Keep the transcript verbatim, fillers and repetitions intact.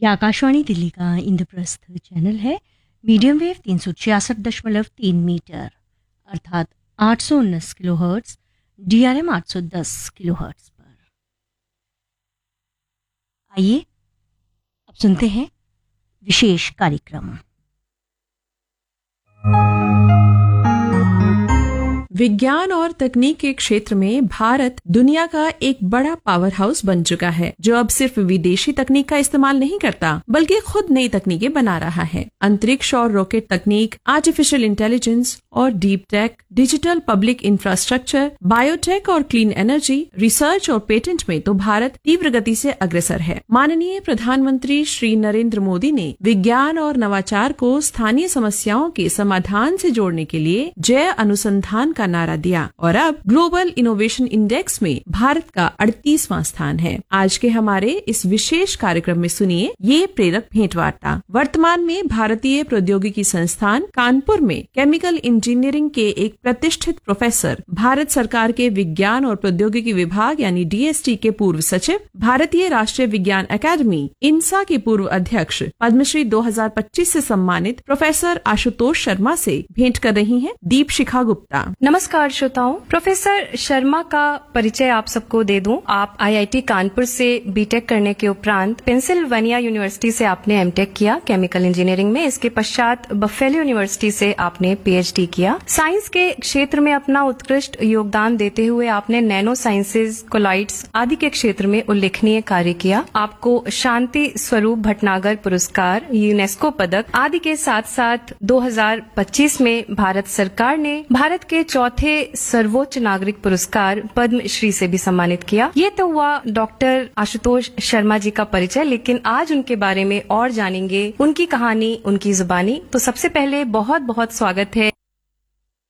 ये आकाशवाणी दिल्ली का इंद्रप्रस्थ चैनल है। मीडियम वेव तीन सौ छियासठ दशमलव तीन मीटर अर्थात आठ सौ उन्नीस kilo hertz, D R M आठ सौ दस किलो हर्ट्स पर। आइए अब सुनते हैं विशेष कार्यक्रम। विज्ञान और तकनीक के क्षेत्र में भारत दुनिया का एक बड़ा पावर हाउस बन चुका है, जो अब सिर्फ विदेशी तकनीक का इस्तेमाल नहीं करता बल्कि खुद नई तकनीकें बना रहा है। अंतरिक्ष और रॉकेट तकनीक, आर्टिफिशियल इंटेलिजेंस और deep tech, digital public infrastructure, biotech और क्लीन एनर्जी, रिसर्च और पेटेंट में तो भारत तीव्र गति से अग्रसर है। माननीय प्रधानमंत्री श्री नरेंद्र मोदी ने विज्ञान और नवाचार को स्थानीय समस्याओं के समाधान से जोड़ने के लिए जय अनुसंधान का नारा दिया और अब ग्लोबल इनोवेशन इंडेक्स में भारत का अड़तीसवां स्थान है। आज के हमारे इस विशेष कार्यक्रम में सुनिए ये प्रेरक भेंटवार्ता। वर्तमान में भारतीय प्रौद्योगिकी संस्थान कानपुर में केमिकल इंजीनियरिंग के एक प्रतिष्ठित प्रोफेसर, भारत सरकार के विज्ञान और प्रौद्योगिकी विभाग यानी डी एस टी के पूर्व सचिव, भारतीय राष्ट्रीय विज्ञान अकादमी इनसा के पूर्व अध्यक्ष, पद्मश्री दो हज़ार पच्चीस से सम्मानित प्रोफेसर आशुतोष शर्मा से भेंट कर रही हैं दीपशिखा गुप्ता। नमस्कार श्रोताओं, प्रोफेसर शर्मा का परिचय आप सबको दे दूं। आप आई आई टी कानपुर से बी टेक करने के उपरांत पेंसिल्वेनिया यूनिवर्सिटी से आपने एम टेक किया केमिकल इंजीनियरिंग में। इसके पश्चात बफेलो यूनिवर्सिटी से आपने पी एच डी किया। साइंस के क्षेत्र में अपना उत्कृष्ट योगदान देते हुए आपने नैनो साइंसेज, कोलाइड्स आदि के क्षेत्र में उल्लेखनीय कार्य किया। आपको शांति स्वरूप भटनागर पुरस्कार, यूनेस्को पदक आदि के साथ साथ दो हज़ार पच्चीस में भारत सरकार ने भारत के चौथे सर्वोच्च नागरिक पुरस्कार पद्म श्री से भी सम्मानित किया। ये तो हुआ डॉक्टर आशुतोष शर्मा जी का परिचय, लेकिन आज उनके बारे में और जानेंगे, उनकी कहानी, उनकी जुबानी। तो सबसे पहले बहुत बहुत स्वागत है